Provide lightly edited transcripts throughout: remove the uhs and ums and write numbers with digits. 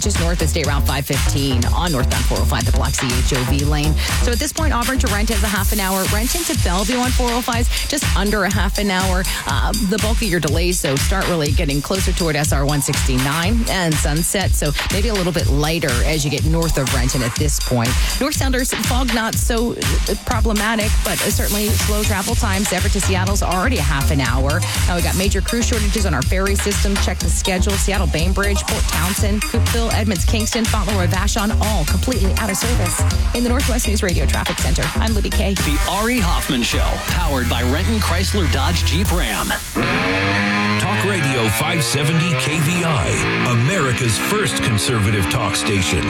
just north of State Route 515 on northbound 405, the Black Sea HOV lane. So at this point, Auburn to Renton is a half an hour. Renton to Bellevue on 405 is just under a half an hour. The bulk of your delays, so start really getting closer toward SR 169 and Sunset. So maybe a little bit lighter as you get north of Renton at this point. North Sounders, fog not so problematic, but certainly slow travel times. Everett to Seattle's already a half an hour. Now we got major crew shortages on our ferry system. Check the schedule. Seattle Bainbridge, Port Townsend, Coopville, Edmonds, Kingston, Fauntleroy, Vashon, all completely out of service. In the Northwest News Radio Traffic Center, I'm Libby Kay. The Ari Hoffman Show, powered by Renton Chrysler Dodge Jeep Ram. Talk Radio 570 KVI, America's first conservative talk station.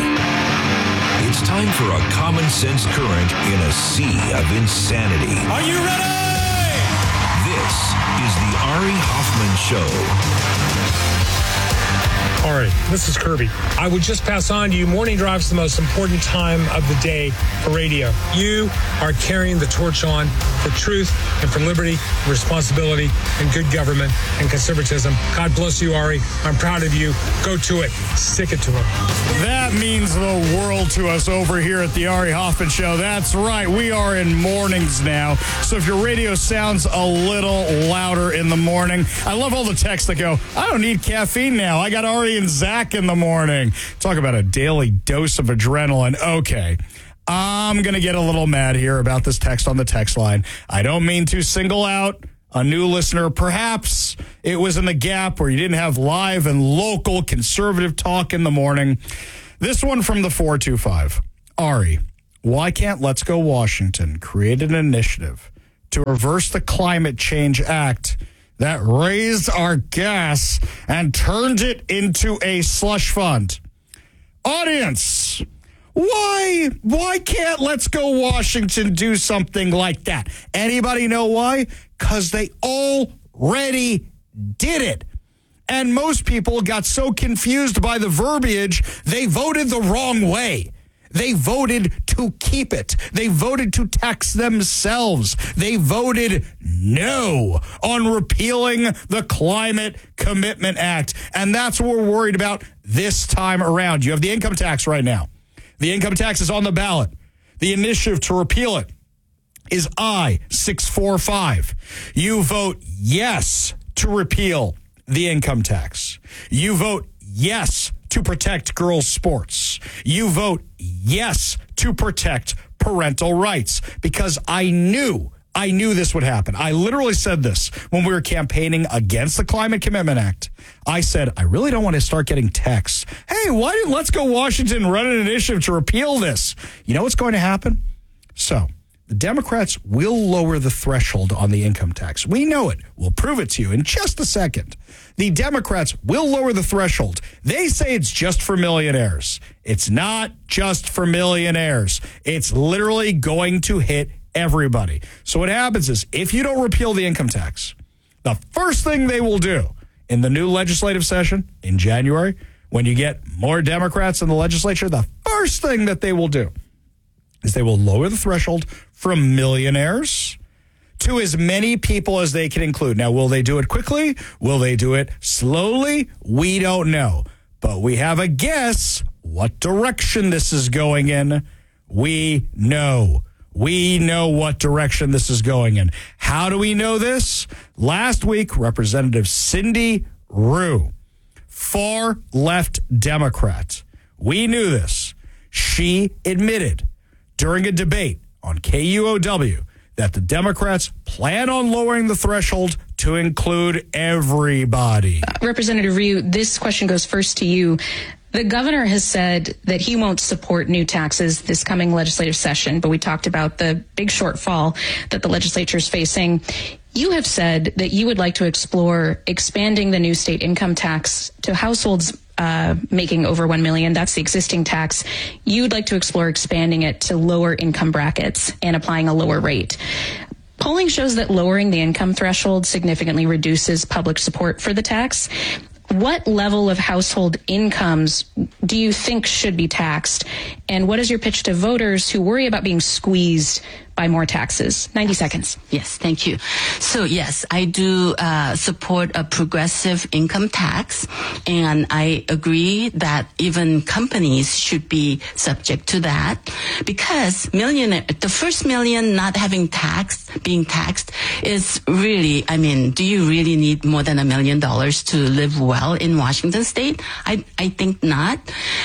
It's time for a common sense current in a sea of insanity. Are you ready? This is the Ari Hoffman Show. All right, this is Kirby. I would just pass on to you, morning drive's the most important time of the day for radio. You are carrying the torch on for truth and for liberty, responsibility, and good government and conservatism. God bless you, Ari. I'm proud of you. Go to it. Stick it to him. That means the world to us over here at the Ari Hoffman Show. That's right. We are in mornings now. So if your radio sounds a little louder in the morning, I love all the texts that go, I don't need caffeine now. I got Ari and Zach in the morning. Talk about a daily dose of adrenaline. Okay. I'm going to get a little mad here about this text on the text line. I don't mean to single out a new listener. Perhaps it was in the gap where you didn't have live and local conservative talk in the morning. This one from the 425. Ari, why can't Let's Go Washington create an initiative to reverse the Climate Change Act that raised our gas and turned it into a slush fund? Audience, why can't Let's Go Washington do something like that? Anybody know why? Because they already did it. And most people got so confused by the verbiage, they voted the wrong way. They voted to keep it. They voted to tax themselves. They voted no on repealing the Climate Commitment Act. And that's what we're worried about this time around. You have the income tax right now. The income tax is on the ballot. The initiative to repeal it is I-645. You vote yes to repeal the income tax. You vote yes to protect girls' sports. You vote yes to protect parental rights, because I knew this would happen. I literally said this when we were campaigning against the Climate Commitment Act. I said, I really don't want to start getting texts. Hey, why didn't Let's Go Washington run an initiative to repeal this? You know what's going to happen? So the Democrats will lower the threshold on the income tax. We know it. We'll prove it to you in just a second. The Democrats will lower the threshold. They say it's just for millionaires. It's not just for millionaires. It's literally going to hit everybody. So what happens is, if you don't repeal the income tax, the first thing they will do in the new legislative session in January, when you get more Democrats in the legislature, the first thing that they will do is they will lower the threshold from millionaires to as many people as they can include. Now, will they do it quickly? Will they do it slowly? We don't know. But we have a guess what direction this is going in. We know. We know what direction this is going in. How do we know this? Last week, Representative Cindy Rue, far left Democrat, we knew this. She admitted during a debate on KUOW that the Democrats plan on lowering the threshold to include everybody. Representative Ryu, this question goes first to you. The governor has said that he won't support new taxes this coming legislative session, but we talked about the big shortfall that the legislature is facing. You have said that you would like to explore expanding the new state income tax to households making over $1 million. That's the existing tax. You'd like to explore expanding it to lower income brackets and applying a lower rate. Polling shows that lowering the income threshold significantly reduces public support for the tax. What level of household incomes do you think should be taxed? And what is your pitch to voters who worry about being squeezed by more taxes? 90 seconds. Yes, thank you. So yes, I do support a progressive income tax, and I agree that even companies should be subject to that, because the first million not having being taxed is really, I mean, do you really need more than $1 million to live well in Washington state? I think not.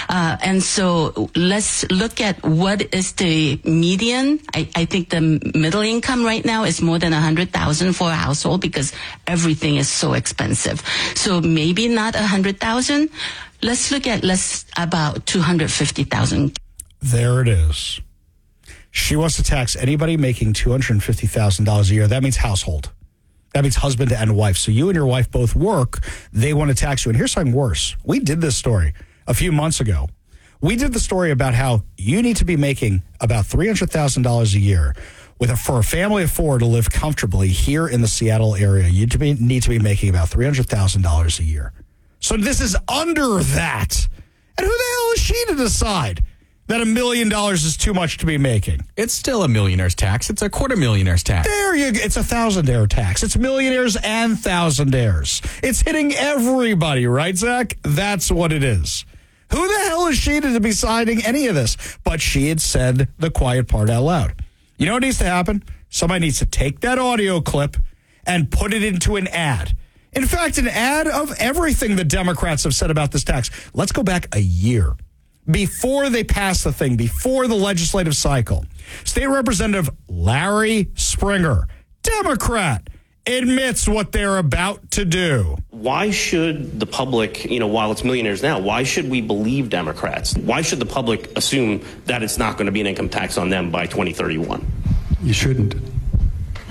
And so let's look at what is the median. I think the middle income right now is more than $100,000 for a household because everything is so expensive. So maybe not $100,000. Let's look at about $250,000. There it is. She wants to tax anybody making $250,000 a year. That means household. That means husband and wife. So you and your wife both work. They want to tax you. And here's something worse. We did this story a few months ago. We did the story about how you need to be making about $300,000 a year for a family of four to live comfortably here in the Seattle area. You need to be making about $300,000 a year. So this is under that. And who the hell is she to decide that $1 million is too much to be making? It's still a millionaire's tax. It's a $250,000 tax. There you go. It's a thousandaire tax. It's millionaires and thousandaires. It's hitting everybody, right, Zach? That's what it is. Who the hell is she to be deciding any of this? But she had said the quiet part out loud. You know what needs to happen? Somebody needs to take that audio clip and put it into an ad. In fact, an ad of everything the Democrats have said about this tax. Let's go back a year. Before they passed the thing, before the legislative cycle, State Representative Larry Springer, Democrat, admits what they're about to do. Why should the public, while it's millionaires now, why should we believe Democrats? Why should the public assume that it's not going to be an income tax on them by 2031? You shouldn't.